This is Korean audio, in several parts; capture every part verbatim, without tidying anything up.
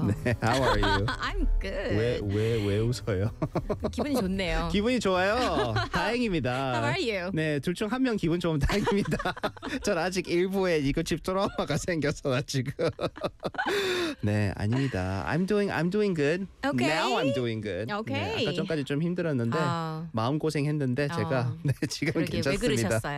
네, how are you? I'm good. 왜 왜 왜 웃어요? 기분이 좋네요. 기분이 좋아요. 다행입니다. How are you? 네, 둘 중 한 명 기분 좋으면 다행입니다. 전 아직 일부에 이거 집 트라우마가 생겼어 나 지금. 네, 아닙니다. I'm doing I'm doing good. Okay. Now I'm doing good. Okay. 네, 아까 전까지 좀 힘들었는데 아. 마음 고생했는데 제가 어. 네, 지금 그러게 왜 괜찮습니다. 그러셨어요?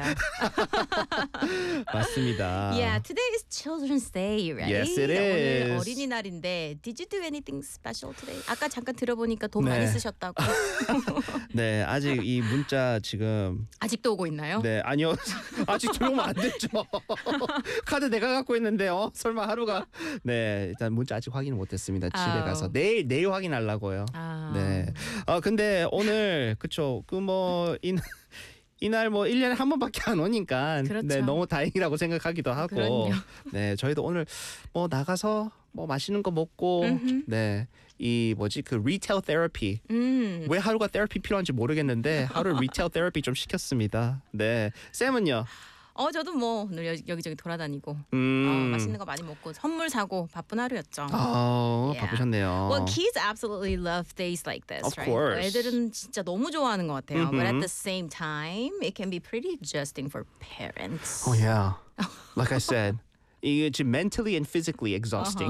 맞습니다. Yeah, today is Children's Day, right? Yes, it 오늘 is. 어린이날인데 Did you do anything special today? 아까 잠깐 들어보니까 돈 네. 많이 쓰셨다고. 네, 아직 이 문자 지금 아직도 오고 있나요? 네, 아니요. 아직 들어오면 안 됐죠. 카드 내가 갖고 있는데요. 설마 하루가 네, 일단 문자 아직 확인을 못 했습니다. 집에 아우. 가서 내일 내일 확인하려고요. 아. 네. 아, 근데 오늘 그쵸. 그 뭐 이 이날 뭐 일 년에 한 번밖에 안 오니까 그렇죠. 네, 너무 다행이라고 생각하기도 하고. 그럼요. 네, 저희도 오늘 뭐 나가서 뭐 맛있는 거 먹고 음흠. 네. 이 뭐지 그 리테일 테라피 음. 왜 하루가 테라피 필요한지 모르겠는데 하루 리테일 테라피 좀 시켰습니다. 네, 쌤은요? 어 저도 뭐 오늘 여, 여기저기 돌아다니고 음, 어, 맛있는 거 많이 먹고 선물 사고 바쁜 하루였죠. 아, Yeah. 바쁘셨네요. Well, kids absolutely love days like this, Of right? course. 애들은 진짜 너무 좋아하는 것 같아요. But at Mhm. the same time, it can be pretty exhausting for parents. Oh yeah, like I said, 이게 지금 mentally and physically exhausting.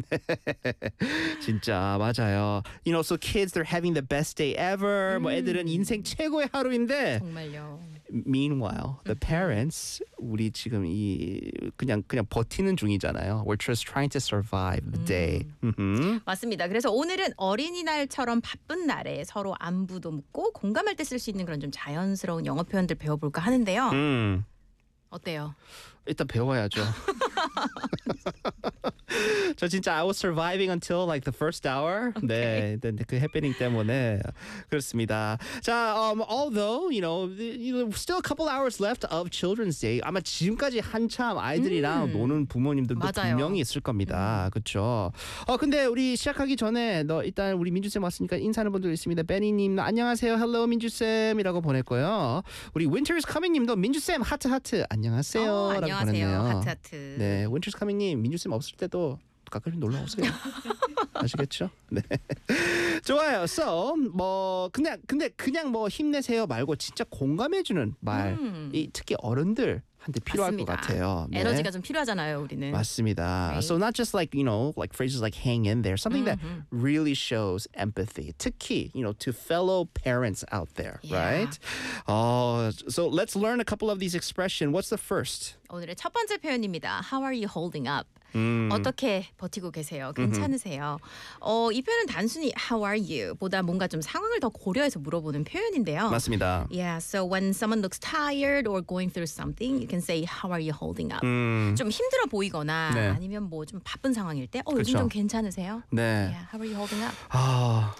진짜 맞아요. You know, so kids they're having the best day ever. 뭐 애들은 인생 최고의 하루인데. 정말요. Meanwhile, the parents 우리 지금 이 그냥 그냥 버티는 중이잖아요. We're just trying to survive the day. 음. 맞습니다. 그래서 오늘은 어린이날처럼 바쁜 날에 서로 안부도 묻고 공감할 때 쓸 수 있는 그런 좀 자연스러운 영어 표현들 배워볼까 하는데요. 음. 어때요? 일단 배워야죠. 저 진짜 I was surviving until like the first hour. 네, 근데 그 해프닝 때문에 그렇습니다. 자, um, although you know, you know, still a couple hours left of Children's Day. 아마 지금까지 한참 아이들이랑 음. 노는 부모님들도 맞아요. 분명히 있을 겁니다. 그렇죠. 어, 근데 우리 시작하기 전에 너 일단 우리 민주 쌤 왔으니까 인사하는 분들 있습니다. 베니님 안녕하세요, hello 민주 쌤이라고 보냈고요. 우리 Winter's Coming님도 민주 쌤 하트 하트 안녕하세요. 어, 라고 안녕하세요. 보냈네요. 하트 하트. 네, Winter's Coming님 민주 쌤 없을 때도 가끔 놀러 오세요. 아시겠죠? 네. 좋아요. So 뭐 그냥 근데 그냥 뭐 힘내세요 말고 진짜 공감해주는 말, 음. 이 특히 어른들한테 필요할 맞습니다. 것 같아요. 네. 에너지가 좀 필요하잖아요, 우리는. 맞습니다. Right. So not just like you know like phrases like hang in there, something that Mhm. really shows empathy. 특히 you know to fellow parents out there, Yeah. right? Uh, so let's learn a couple of these expressions. What's the first? 오늘의 첫 번째 표현입니다. How are you holding up? 음. 어떻게 버티고 계세요? 괜찮으세요? 어, 이 표현은 단순히 How are you? 보다 뭔가 좀 상황을 더 고려해서 물어보는 표현인데요. 맞습니다. Yeah, so when someone looks tired or going through something, you can say How are you holding up? 음. 좀 힘들어 보이거나 네. 아니면 뭐 좀 바쁜 상황일 때, 어 요즘 그렇죠. 좀 괜찮으세요? 네. Yeah, how are you holding up? Ah,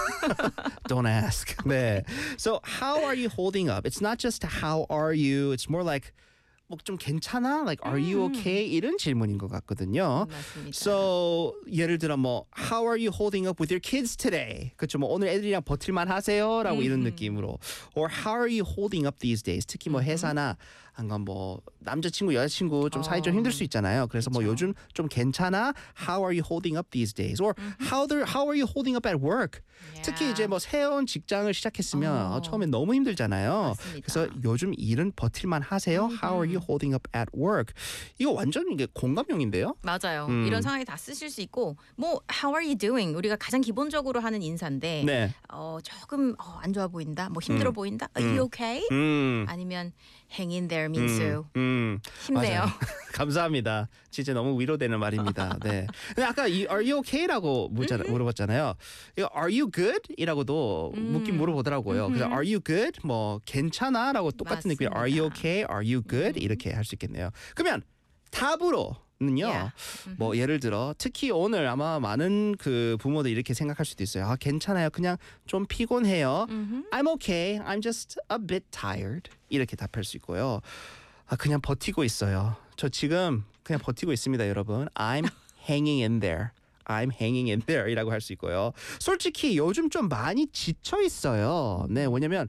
don't ask. 네. So how are you holding up? It's not just how are you. It's more like 뭐 좀 괜찮아? Like are you okay? 이런 질문인 것 같거든요. 맞습니다. So 예를 들어 뭐 How are you holding up with your kids today? 그렇죠. 뭐 오늘 애들이랑 버틸만 하세요?라고 이런 느낌으로. Or how are you holding up these days? 특히 뭐 회사나 아니면 뭐 남자친구 여자친구 좀 사이 좀 어. 힘들 수 있잖아요. 그래서 뭐 요즘 좀 괜찮아? How are you holding up these days? Or how they how are you holding up at work? 특히 이제 뭐 새로운 직장을 시작했으면 어. 어, 처음에 너무 힘들잖아요. 맞습니다. 그래서 요즘 일은 버틸만 하세요? How are you holding up at work? 이거 완전 이게 공감용인데요. 맞아요. 음. 이런 상황에 다 쓰실 수 있고 뭐 How are you doing? 우리가 가장 기본적으로 하는 인사인데 네. 어, 조금 어, 안 좋아 보인다, 뭐 힘들어 보인다, Are you okay? 음. 아니면 Hang in there, 민수. 음. 힘내요. 맞아요. 감사합니다. 진짜 너무 위로되는 말입니다. 네. 근데 아까 이 Are you okay?라고 물자, 물어봤잖아요. 이거 Are you good?이라고도 묻긴 물어보더라고요. 그래서 Are you good? 뭐 괜찮아?라고 똑같은 느낌. Are you okay? Are you good? 이렇게 할 수 있겠네요. 그러면 답으로 는요. Yeah. 뭐 예를 들어 특히 오늘 아마 많은 그 부모들 이렇게 생각할 수도 있어요. 아 괜찮아요. 그냥 좀 피곤해요. I'm okay. I'm just a bit tired. 이렇게 답할 수 있고요. 아 그냥 버티고 있어요. 저 지금 그냥 버티고 있습니다, 여러분. I'm hanging in there. I'm hanging in there 이라고 할 수 있고요. 솔직히 요즘 좀 많이 지쳐 있어요. 네, 뭐냐면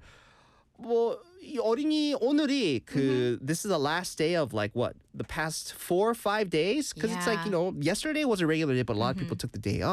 뭐 이 어린이 오늘이 그 this is the last day of like what the past four or five days because it's like you Yeah. know yesterday was a regular day but a lot of people took the day off.